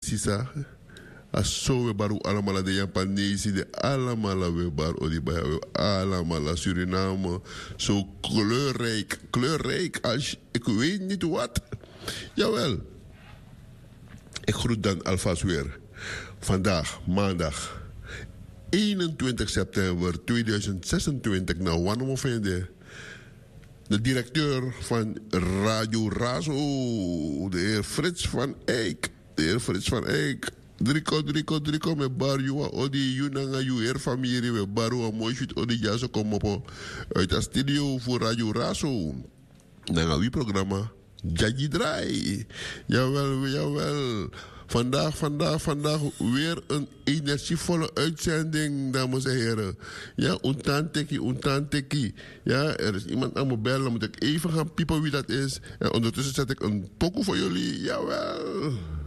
sisa. Aso we baru allemaal de Japanese, de allemaal we baru die bij we allemaal Suriname. Zo kleurrijk, kleurrijk als ik weet niet wat. Jawel. Ik groet dan alvast weer. Vandaag, maandag, 21 september 2026, naar Wannemovende. De directeur van Radio Razo, de heer Frits van Eyck. De heer Frits van Eyck. Driko met barua odi yunanga yu er familie met barua mooi shoot odi jaso kom op uit de studio voor Radio Razo. Nanga wie programma Jaji Draai. Jawel. Vandaag weer een energievolle uitzending, dames en heren. Ja, untanteki. Ja, er is iemand aan me bellen, dan moet ik even gaan piepen wie dat is. En ondertussen zet ik een pokoe voor jullie. Jawel.